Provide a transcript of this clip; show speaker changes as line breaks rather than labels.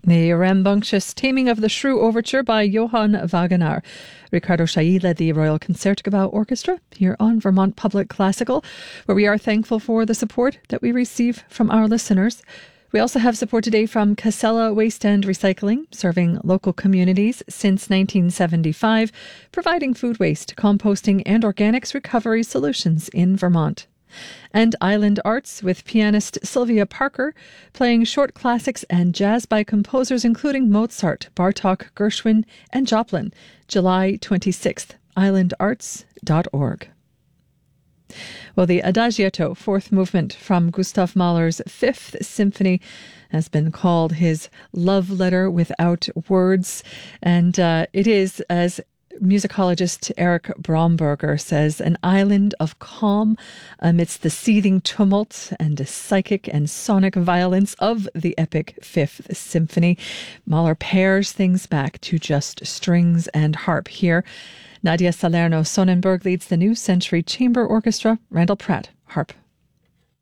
The rambunctious Taming of the Shrew Overture by Johann Wagenaar. Ricardo Chailly led the Royal Concertgebouw Orchestra here on Vermont Public Classical, where we are thankful for the support that we receive from our listeners. We also have support today from Casella Waste and Recycling, serving local communities since 1975, providing food waste, composting and organics recovery solutions in Vermont. And Island Arts with pianist Sylvia Parker, playing short classics and jazz by composers including Mozart, Bartók, Gershwin and Joplin. July 26th, islandarts.org. Well, the Adagietto, fourth movement from Gustav Mahler's Fifth Symphony, has been called his love letter without words. And it is, as musicologist Eric Bromberger says, an island of calm amidst the seething tumult and psychic and sonic violence of the epic Fifth Symphony. Mahler pares things back to just strings and harp here. Nadia Salerno Sonnenberg leads the New Century Chamber Orchestra. Randall Pratt, harp.